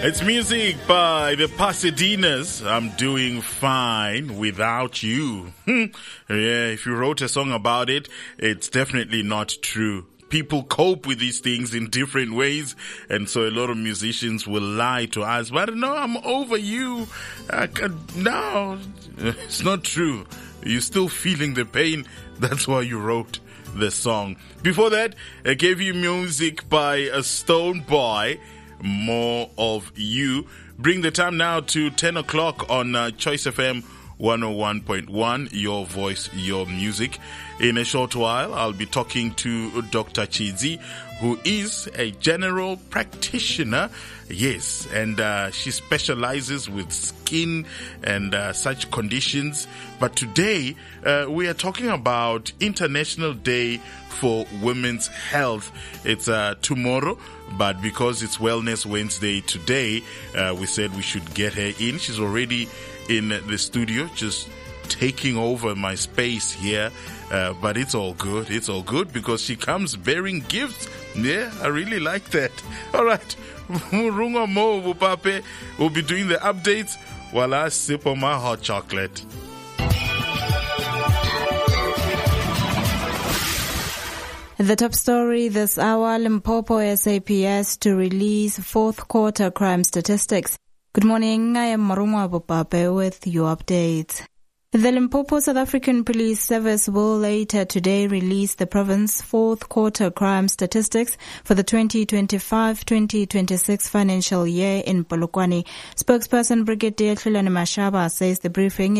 It's music by the Pasadenas. I'm doing fine without you. Yeah, if you wrote a song about it, it's definitely not true. People cope with these things in different ways, and so a lot of musicians will lie to us. But no, I'm over you. No, it's not true. You're still feeling the pain. That's why you wrote the song. Before that, I gave you music by a Stone Boy, More of You. Bring the time now to 10 o'clock on Choice FM 101.1, your voice, your music. In a short while, I'll be talking to Dr. Chizi, who is a general practitioner. Yes, and she specializes with skin and such conditions. But today, we are talking about International Day for Women's Health. It's tomorrow, but because it's Wellness Wednesday today, we said we should get her in. She's already in the studio, just taking over my space here. But it's all good. It's all good because she comes bearing gifts. Yeah, I really like that. All right. Murunga Mo Vupape will be doing the updates while I sip on my hot chocolate. The top story this hour, Limpopo SAPS to release fourth quarter crime statistics. Good morning, I am Marunga Vupape with your updates. The Limpopo South African Police Service will later today release the province's fourth quarter crime statistics for the 2025-2026 financial year in Polokwane. Spokesperson Brigadier Hlulani Mashaba says the briefing